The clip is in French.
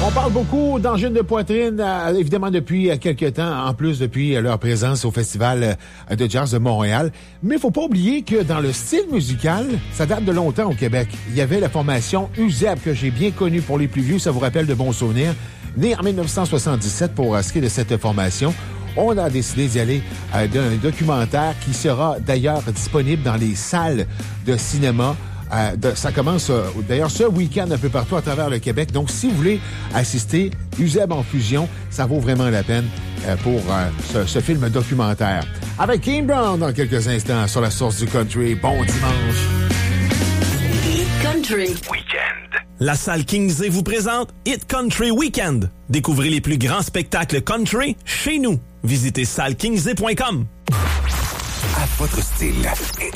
On parle beaucoup d'angines de poitrine, évidemment depuis quelques temps, en plus depuis leur présence au Festival de jazz de Montréal. Mais il faut pas oublier que dans le style musical, ça date de longtemps au Québec. Il y avait la formation UZEB que j'ai bien connue pour les plus vieux, ça vous rappelle de bons souvenirs. Née en 1977 pour ce qui est de cette formation. On a décidé d'y aller d'un documentaire qui sera d'ailleurs disponible dans les salles de cinéma. Ça commence d'ailleurs ce week-end un peu partout à travers le Québec. Donc, si vous voulez assister, UZEB en fusion, ça vaut vraiment la peine pour ce film documentaire. Avec Kane Brown dans quelques instants sur la source du country. Bon dimanche. Country Weekend. La salle Kingsley vous présente Hit Country Weekend. Découvrez les plus grands spectacles country chez nous. Visitez sallekingsley.com. À votre style et